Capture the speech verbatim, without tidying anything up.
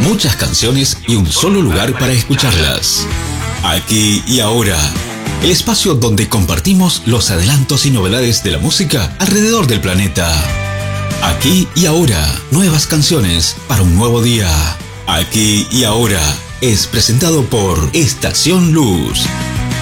Muchas canciones y un solo lugar para escucharlas. Aquí y ahora. El espacio donde compartimos los adelantos y novedades de la música alrededor del planeta. Aquí y ahora. Nuevas canciones para un nuevo día. Aquí y ahora. Es presentado por Estación Luz.